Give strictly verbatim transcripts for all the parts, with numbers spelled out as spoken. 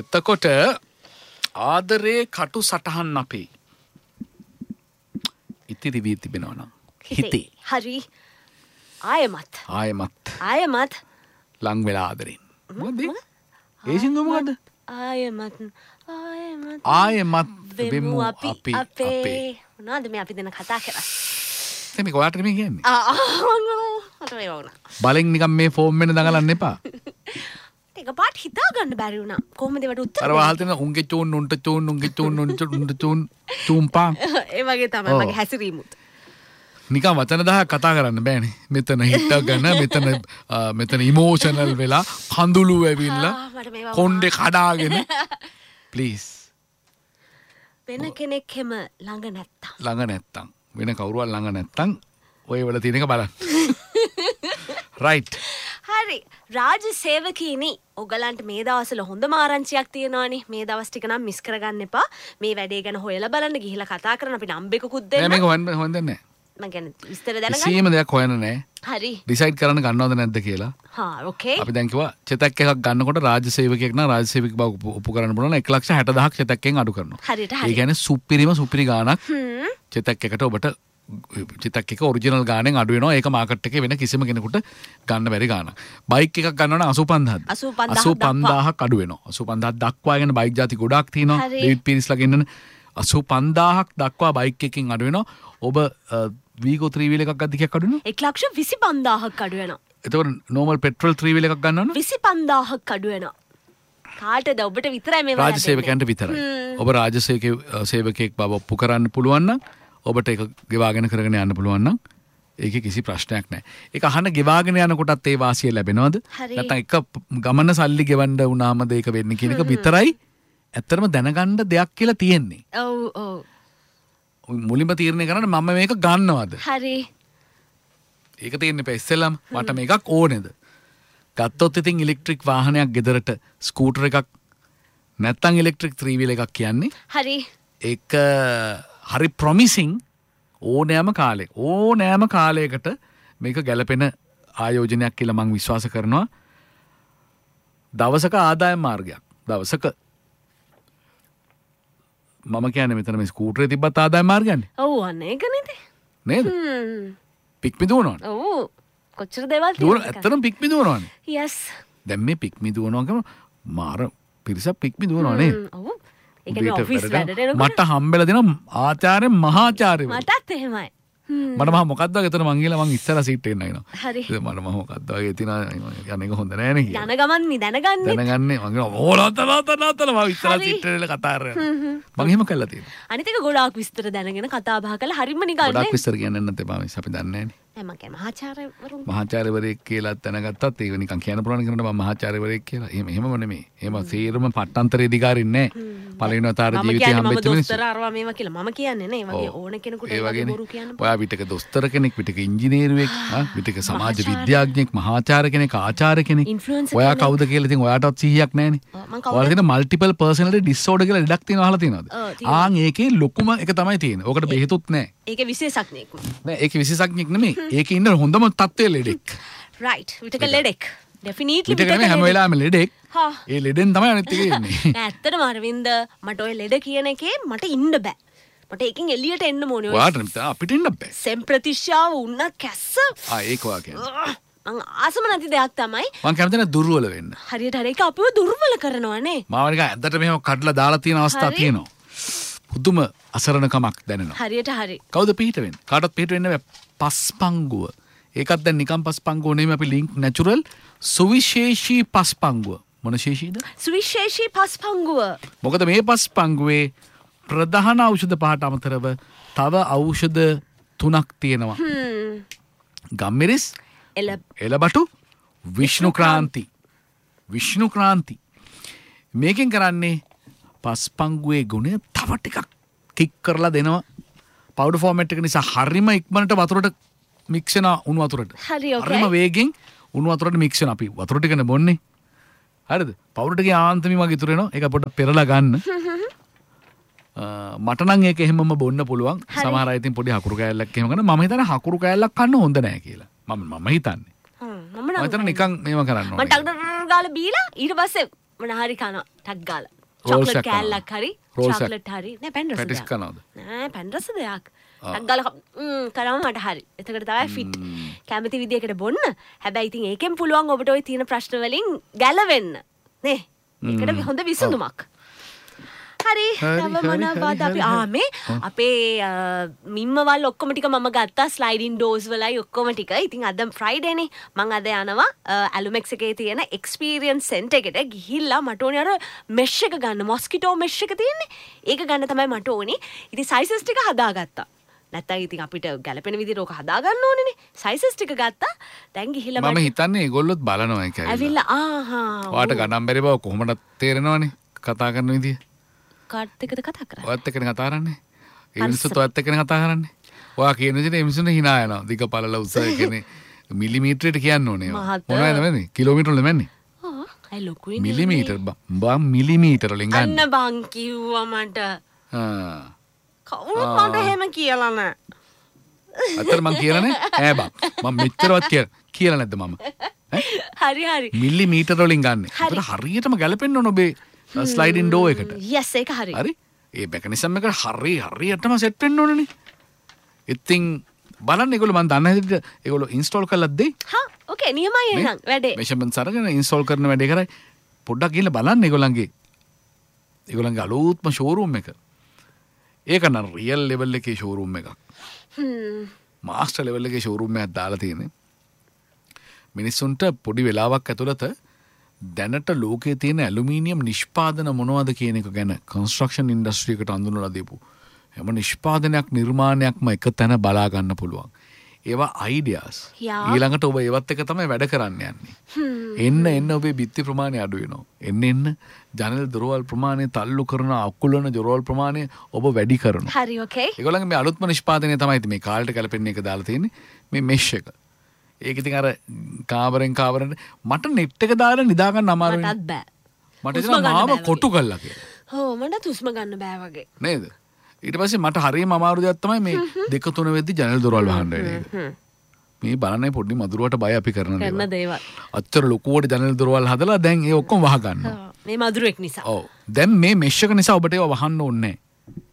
එතකොට ආදරේ කටු සටහන් අපේ ඉතිරි වී තිබෙනවා නම් හිතේ. හරි. ආයමත්. ආයමත්. ආයමත්. ලං වෙලා ආදරෙන්. මොකද? ඒ සින්දුව මොකද්ද? ආයමත්. ආයමත්. ආයමත් වෙමු අපි අපේ. මොනවද මේ අපි දෙන කතා කරා? එතෙ මේ කොහාටද මේ කියන්නේ? ආ මට මේ වුණා. බලෙන් නිකන් මේ ෆෝම් වෙන දඟලන්න එපා. ඒක පාට හිතා ගන්න බැරි වුණා. කොහොමද ඒවට උත්තර අර වහල් තියෙන උන්ගේ චූන් උන්ට චූන් උන්ගේ චූන් උන්ට උන්ට චූන් චූම්පා. ඒ වගේ තමයි මගේ හැසිරීමුත්. නිකන් වචන දහයක් කතා කරන්න බෑනේ. මෙතන හිටගෙන මෙතන මෙතන ඉමෝෂනල් වෙලා කඳුළු ඇවිල්ලා කොණ්ඩේ කඩාගෙන ප්ලීස්. වෙන කෙනෙක් හැම ළඟ නැත්තම්. ළඟ නැත්තම්. වෙන කවුරුවත් ළඟ නැත්තම් ඔය වල තියෙන එක බලන්න. රයිට්. හරි. රාජ සේවකීනි ඔයගලන්ට මේ දවස්වල හොඳම ආරංචියක් තියෙනවානේ. මේ දවස් ටික නම් මිස් කරගන්න එපා. මේ වැඩේ ගැන හොයලා බලන්න ගිහිල්ලා කතා කරන අපි නම්බෙකුත් දෙන්න. නෑ මේක හොයන්න හොයන්නේ නැහැ. මම කියන්නේ විස්තර දැනගන්න. සීම දෙයක් හොයන්න නැහැ. හරි. ඩිසයිඩ් කරන්න ගන්නවද නැද්ද කියලා. හා ඕකේ. අපි දැන් කිව්වා චෙතක් එකක් ගන්නකොට රාජ්‍ය සේවකයෙක් නම් රාජ්‍ය සේවක බව ඔප්පු කරන්න පුළුවන් එක ලක්ෂ හැට දහසක් චෙතක්ෙන් අඩු කරනවා. හරියට හරි. ඒ කියන්නේ සුපිරිම සුපිරි ගාණක් චෙතක් එකට ඔබට චෙතක් එක ඔරිජිනල් ගාණෙන් අඩු වෙනවා. ඒක මාකට් එකේ වෙන කිසිම කෙනෙකුට ගන්න බැරි ගාණක්. බයික් එකක් ගන්නවා නම් අසූ පන්දාහක්. අසූ පන්දාහක් අඩු වෙනවා. අසූ පන්දාහක් දක්වා යන බයික් ಜಾති ගොඩාක් තියෙනවා. ඩේවිඩ් පීරිස්ලා ගෙන්නන අසූ පන්දාහක් දක්වා බයික් එකකින් අඩු වෙනවා. ඔබ වීගෝ ත්‍රී වීල් එකක් ගද්දි කීයක් අඩු වෙනවද? එක ලක්ෂ විසි පන්දාහක් අඩු වෙනවා. එතකොට නෝමල් පෙට්‍රල් ත්‍රී වීල් එකක් ගන්නවද? විසි පන්දාහක් අඩු වෙනවා. කාටද ඔබට විතරයි මේ රාජ්‍ය සේවකයන්ට විතරයි. ඔබ රාජ්‍ය සේවකයෙක් බව ඔප්පු කරන්න පුළුවන් නම් ඔබට ඒක ගෙවාගෙන කරගෙන යන්න පුළුවන් නම් ඒකේ කිසි ප්‍රශ්නයක් නැහැ. ඒක අහන ගෙවාගෙන යනකොටත් ඒ වාසිය ලැබෙනවද? නැත්නම් එක ගමන සල්ලි ගෙවන්න වුණාමද ඒක වෙන්නේ කියන එක විතරයි ඇත්තටම දැනගන්න දෙයක් කියලා තියෙන්නේ. ඔව් ඔව්. මුලින්ම තීරණය කරන්න මම මේක ගන්නවද? හරි. ඒක තියෙන්නේ පෙ ඉස්සෙල්ලාම මට මේකක් ඕනේද? ගත්තොත් ඉතින් ඉලෙක්ට්‍රික් වාහනයක් ගෙදරට ස්කූටර් එකක් නැත්තම් ඉලෙක්ට්‍රික් ත්‍රී වීල් එකක් කියන්නේ. හරි. ඒක හරි ප්‍රොමිසිං ඕනෑම කාලෙක ඕනෑම කාලයකට මේක ගැලපෙන ආයෝජනයක් කියලා මම විශ්වාස කරනවා. දවසක ආදායම් මාර්ගයක්. දවසක මම කියන්නේ මෙතන මේ ස්කූටරේ තිබ්බත් ආදායම් මාර්ගයක්නේ. ඔව් අනේ ඒක නේද? නේද? පික්මි දුවනවනේ. ඔව්. කොච්චර දේවල් තියෙනවද? ඇත්තටම පික්මි දුවනවනේ. yes. දැන් මේ පික්මි දුවනවා කියම මාර පිරිසක් පික්මි දුවනවා නේද? ඔව්. ඒ කියන්නේ ඔෆිස් වැඩට එනකොට මට හම්බෙලා දෙන ආචාර්ය මහාචාර්යවරු. මටත් එහෙමයි. මට මම මොකක්ද වගේ එතන මං ගිහලා මං ඉස්සරහ සීට් එකේ නගිනවා. හරි. මට මම මොකක්ද වගේ තියන යන එක හොඳ නෑනේ කියලා. යන ගමන් නි දැනගන්නේ. දැනගන්නේ මං කියනවා ඕ නාත නාත නාත මම ඉස්සරහ සීට් එකේ කතා කරනවා. මං එහෙම කළා තියෙනවා. අනිත් එක ගොඩාක් විස්තර දැනගෙන කතා බහ කරලා හරිම නිකන් නේ. ගොඩාක් විස්තර කියන්නේ නැත්නම් එපා මිස් අපි දන්නේ නෑනේ. නෑ මං කියන්නේ මහාචාර්යවරුන්. මහාචාර්යවරයෙක් කියලා දැනගත්තත් ඒක නිකන් කියන්න පුළුවන් කෙනෙකුට මම මහාචාර්යවරයෙක් කියලා. එහෙම එහෙමම නෙමෙයි. එහෙම සීරම පට්ටන්තරේ අධිකාරින් නෑ. පළවෙනි වතාවට ජීවිතේ හම්බෙච්ච මිනිස්සු. මම දොස්තර අරවා මේවා කියලා මම කියන්නේ නේ. ඒ වගේ ඕන කෙනෙකුට ඒ වගේ බොරු කියන්න. ඔයා විතක දොස්තර කෙනෙක්, විතක ඉංජිනේරුවෙක්, හා විතක සමාජ විද්‍යාඥයෙක්, මහාචාර්ය කෙනෙක්, ආචාර්ය කෙනෙක්. ඔයා කවුද කියලා ඉතින් ඔයාටවත් සිහියක් නෑනේ. ඔයාලා තියෙන මල්ටිපල් පර්සනැලිටි ඩිසෝඩර් කියලා ලෙඩක් තියෙනවා අහලා තියෙනවද? ආන් ඒකේ ලොකුම එක තමයි තියෙන්නේ. ඕකට බෙහෙතුත් නෑ. ඒකේ විශේෂඥයෙක්. නෑ ඒකේ විශේෂඥයෙක් නෙමෙයි. ඒකේ ඉන්න හොඳම තත්ත්වයේ ලෙඩෙක්. රයිට්. විතක ලෙඩෙක්. ඩෙෆිනිට්ලි විතක නෙමෙයි හැම වෙලාවෙම ලෙඩෙක්. ඒ ලෙඩෙන් තමයි අනිත් එකේ ඉන්නේ. ඇත්තටම අරවින්ද මට ඔය ලෙඩ කියන එකේ මට ඉන්න බෑ. මට ඒකෙන් එළියට එන්න ඕනේ. ඔයාට අපිට එන්න බෑ. සෙම් ප්‍රතිශාව උන්න කැස්ස. ආ ඒක වා කියන්නේ. මං ආසම නැති දෙයක් තමයි. මං කැමති නැහැ දුර්වල වෙන්න. හරියට හරි ඒක අපිව දුර්වල කරනවානේ. මාව නිකන් ඇද්දට මෙහෙම කඩලා දාලා තියෙන අවස්ථා තියෙනවා. පුදුම අසරණකමක් දැනෙනවා. හරියට හරි. කවුද පිට වෙන්නේ? කාටවත් පිට වෙන්න බෑ. පස්පංගුව. ඒකත් දැන් නිකන් පස්පංගුව නෙමෙයි අපි ලින්ක් නැචරල් සුවිශේෂී පස්පංගුව. මොන ශේෂීද? සුවිශේෂී පස්පංගුව. මොකද මේ පස්පංගුවේ ප්‍රධාන ඖෂධ පහට අමතරව තව ඖෂධ තුනක් තියෙනවා. ගම්මිරිස්, එලබටු, විෂ්ණුක්‍රාන්ති. විෂ්ණුක්‍රාන්ති. මේකෙන් කරන්නේ පස්පංගුවේ ගුණය තව ටිකක් කික් කරලා දෙනවා. පවුඩර් ෆෝමැට් එක නිසා හරිම ඉක්මනට වතුරට මික්ස් වෙන උණු වතුරට. හරි ඕකේ. හරිම වේගෙන් උණු වතුරට මික්ස් වෙන අපි වතුර ටිකනේ බොන්නේ. හරිද? පවුඩර් ටිකේ ආන්තමි වගේ ඉතුරු වෙනවා. ඒක පොඩ්ඩක් පෙරලා ගන්න. මට නම් ඒක එහෙමම බොන්න පුළුවන්. සමහර අය ඉතින් පොඩි හකුරු කෑල්ලක් එහෙම කරන මම හිතන්නේ හකුරු කෑල්ලක් කන්න හොඳ නෑ කියලා. මම මම හිතන්නේ. මම මම හිතන්නේ නිකන් මේව කරන්න ඕනේ. මම ටක් ටක් ගාලා බීලා ඊට පස්සේ මොන හරි කනවා ටක් ගාලා. Rolls චොක්ලට් එකක් කෑල්ලක් හරි Rolls එකක්. චොක්ලට් හරි නෑ පැන් රස පැටිස් දෙයක්. කනවද? නෑ පැන් රස දෙයක්. ටක් ගාලා ම් කරාම මට හරි. එතකොට තමයි ෆිට. කැමති විදියකට බොන්න. හැබැයි ඉතින් ඒකෙන් පුළුවන් ඔබට ওই තියෙන ප්‍රශ්න වලින් ගැලවෙන්න. නේ? ඒකට හොඳ විසඳුමක්. හරි තව මොනවද අපි ආ මේ අපේ මිම්මවල් ඔක්කොම ටික මම ගත්තා ස්ලයිඩින් ඩෝස් වලයි ඔක්කොම ටික. ඉතින් අද ෆ්‍රයිඩේ නේ මම අද යනවා ඇලුමෙක්ස් එකේ තියෙන එක්ස්පීරියන්ස් සෙන්ටර් එකට ගිහිල්ලා මට ඕනේ අර මෙෂ් එක ගන්න මොස්කිටෝ මෙෂ් එක තියෙන්නේ. ඒක ගන්න තමයි මට ඕනේ. ඉතින් සයිසස් ටික හදාගත්තා. නැත්තම් ඉතින් අපිට ගැලපෙන විදිහට ඕක හදා ගන්න ඕනේනේ. සයිසස් ටික ගත්තා. දැන් ගිහිල්ලා මම හිතන්නේ ඒගොල්ලොත් බලනවා ඒක ඇවිල්ලා. ඇවිල්ලා ආහා. ඔයාට ගණන් බැරි බව කොහොමද තේරෙනවනේ කතා කරන විදිය. කාට් එකද කතා කරන්නේ? ඔයත් එක්කනේ කතා කරන්නේ. ඒ මිනිස්සුත් ඔයත් එක්කනේ කතා කරන්නේ. ඔයා කියන විදිහට ඒ මිනිස්සුන්ට hina යනවා. දිග පළල උස කියන්නේ මිලිමීටරයට කියන්න ඕනේ. මොනවද වෙන්නේ? කිලෝමීටර වල මන්නේ. ආ අය ලොකුයි නේ. මිලිමීටර බම් මිලිමීටර වලින් ගන්න. අන්න බං කිව්වා මට. ආ. කවුරුත් මට එහෙම කියලා නෑ. අතර මං කියලා නෑ. ඈ බං. මම මෙච්චරවත් කියලා කියලා නැද්ද මම? හරි හරි. මිලිමීටර වලින් ගන්න. ඒතර හරියටම ගැලපෙන්න ඕන ඔබේ ස්ලයිඩින් ඩෝ එකට. යස් ඒක හරි. හරි. ඒ මෙකනිසම් එක හරි හරියටම සෙට් වෙන්න ඕනනේ. ඉතින් බලන්න ඒගොල්ලෝ මම දන්න හැටියට ඒගොල්ලෝ ඉන්ස්ටෝල් කරලා දෙයි. හා ඕකේ නියමයි එහෙනම් වැඩේ. මෙෂර්මන්ට්ස් අරගෙන ඉන්ස්ටෝල් කරන වැඩේ කරයි. පොඩ්ඩක් ගිහලා බලන්න ඒගොල්ලන්ගේ ඒගොල්ලන්ගේ අලුත්ම ෂෝරූම් එක. ඒක නම් රියල් ලෙවල් එකේ ෂෝරූම් එකක්. හ්ම්. මාස්ටර් ලෙවල් එකේ ෂෝරූම් එකක් දාලා තියෙන්නේ. මිනිස්සුන්ට පොඩි වෙලාවක් ඇතුළත දැනට ලෝකයේ තියෙන ඇලුමිනියම් නිෂ්පාදන මොනවද කියන එක ගැන කන්ස්ට්‍රක්ෂන් ඉන්ඩස්ට්‍රි එකට අඳුනලා දීපු හැම නිෂ්පාදනයක් නිර්මාණයක්ම එක තැන බලා ගන්න පුළුවන්. ඒවා අයිඩියාස්. ඊළඟට ඔබ ඒවත් එක තමයි වැඩ කරන්න යන්නේ. එන්න එන්න ඔබේ බිත්ති ප්‍රමාණය අඩු වෙනවා. එන්න එන්න ජනල් දොරවල් ප්‍රමාණය තල්ලු කරන අකුලන දොරවල් ප්‍රමාණය ඔබ වැඩි කරනවා. හරි ඕකේ. ඒගොල්ලන්ගේ මේ අලුත්ම නිෂ්පාදනය තමයි මේ කාලෙට ගැලපෙන එක දාලා තියෙන්නේ. මේ මෙෂ් එක. ඒක ඉතින් අර කාමරෙන් කාමරෙන් මට නෙට් එක දාලා නිදා ගන්න අමාරුයි. මටත් බෑ. මට ඉතින් මාව කොටු කළා කියලා. හෝ මට තුස්ම ගන්න බෑ වගේ. නේද? ඊට පස්සේ මට හරියම අමාරු දෙයක් තමයි මේ දෙක තුන වෙද්දි ජනල් දොරවල් වහන්න වෙන එක. මේ බලන්නේ පොඩි මදුරුවට බය අපි කරන දේවල්. කරන දේවල්. අච්චර ලොකුවට ජනල් දොරවල් හදලා දැන් ඒ ඔක්කොම වහ ගන්නවා. මේ මදුරුවෙක් නිසා. ඔව්. දැන් මේ මෙෂ් එක නිසා ඔබට ඒව වහන්න ඕනේ නැහැ.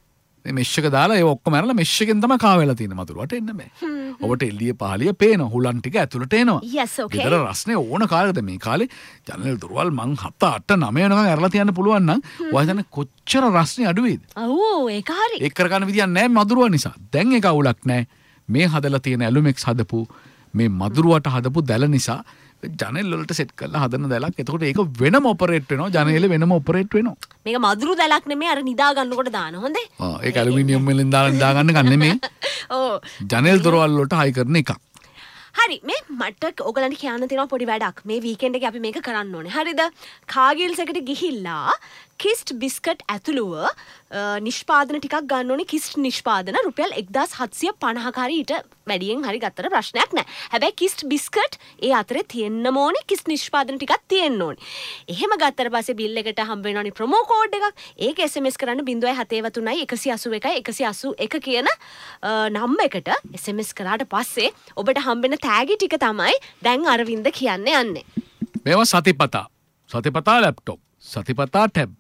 මේ මෙෂ් එක දාලා ඒ ඔක්කොම අරලා මෙෂ් එකෙන් තමයි කාවෙලා තියෙන්නේ මදුරුවට එන්න බෑ. ඔබට එළිය පහළිය පේන හුලන් ටික ඇතුළට එනවා. Yes okay. ගෙදර රස්නේ ඕන කාලෙකද මේ කාලේ ජනල් දොරවල් මං හත අට නවය වෙනකන් අරලා තියන්න පුළුවන් නම් ඔයා හිතන්නේ කොච්චර රස්නේ අඩු වේද? ඔව් ඒක හරි. ඒක කරගන්න විදියක් නැහැ මදුරුව නිසා. දැන් ඒක අවුලක් නැහැ. මේ හදලා තියෙන ඇලුමෙක්ස් හදපු මේ මදුරුවට හදපු දැල නිසා ජනල් වලට සෙට් කරලා හදන දැලක්. එතකොට ඒක වෙනම ඔපරේට් වෙනවා. ජනේලෙ වෙනම ඔපරේට් වෙනවා. මේක මදුරු දැලක් නෙමෙයි අර නිදා ගන්නකොට දාන හොඳේ. ආ ඒක ඇලුමිනියම් වලින් දාලා නිදා ගන්න ගන්න නෙමෙයි. ඔව්. ජනේල් දොරවල් වලට හයි කරන එකක්. හරි මේ මට ඔයගලන්ට කියන්න තියෙනවා පොඩි වැඩක්. මේ වීකෙන්ඩ් එකේ අපි මේක කරන්න ඕනේ. හරිද? කාගිල්ස් එකට ගිහිල්ලා කිස්ට් බිස්කට් ඇතුළුව නිෂ්පාදන ටිකක් ගන්න ඕනේ. කිස්ට් නිෂ්පාදන රුපියල් එක්දාස් හත්සිය පනහක හරි ඊට වැඩියෙන් හරි ගත්තට ප්‍රශ්නයක් නැහැ. හැබැයි කිස්ට් බිස්කට් ඒ අතරේ තියෙන්නම ඕනේ. කිස්ට් නිෂ්පාදන ටිකක් තියෙන්න ඕනේ. එහෙම ගත්තට පස්සේ බිල් එකට හම්බ වෙනවනේ ප්‍රොමෝ කෝඩ් එකක්. ඒක එස් එම් එස් කරන්න ज़ीरो सात तीन एक एक आठ एक एक आठ एक කියන නම්බර් එකට එස් එම් එස් කරාට පස්සේ ඔබට හම්බෙන තෑගි ටික තමයි දැන් අරවින්ද කියන්න යන්නේ. මේවා සතිපතා. සතිපතා ලැප්ටොප්. සතිපතා ටැබ්.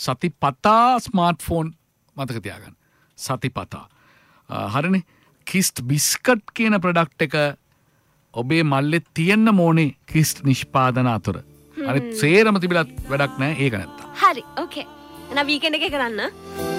සතිපතා ස්මාර්ට්ෆෝන් මතක තියාගන්න. සතිපතා. හරිනේ. කිස්ට් බිස්කට් කියන ප්‍රොඩක්ට් එක ඔබේ මල්ලේ තියෙන්න ඕනේ කිස්ට් නිෂ්පාදන අතර. අනිත් සේරම තිබිලත් වැඩක් නැහැ ඒක නැත්තම්. හරි. ඕකේ. එහෙනම් වීකෙන්ඩ් එකේ කරන්න.